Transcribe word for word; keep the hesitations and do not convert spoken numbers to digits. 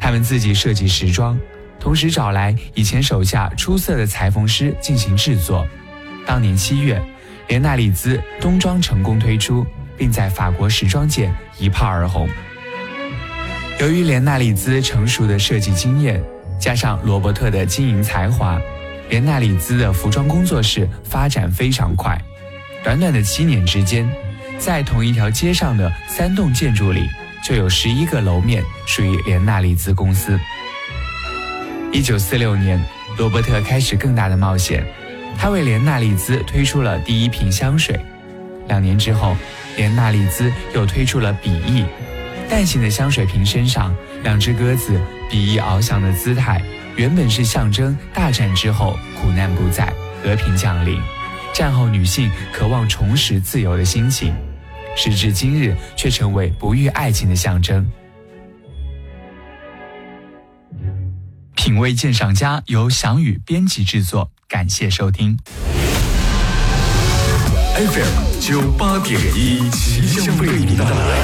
他们自己设计时装，同时找来以前手下出色的裁缝师进行制作。当年七月，莲娜丽兹冬装成功推出，并在法国时装界一炮而红。由于莲娜丽兹成熟的设计经验，加上罗伯特的经营才华，莲娜丽兹的服装工作室发展非常快。短短的七年之间，在同一条街上的三栋建筑里，就有十一个楼面属于莲娜丽兹公司。一九四六年，罗伯特开始更大的冒险，他为莲娜丽兹推出了第一瓶香水。两年之后，莲娜丽兹又推出了比翼，蛋形的香水瓶身上两只鸽子比翼翱翔的姿态，原本是象征大战之后苦难不再，和平降临，战后女性渴望重拾自由的心情，时至今日却成为不遇爱情的象征。品味鉴赏家由翔宇编辑制作，感谢收听。 F M 九八点一，奇象为你带来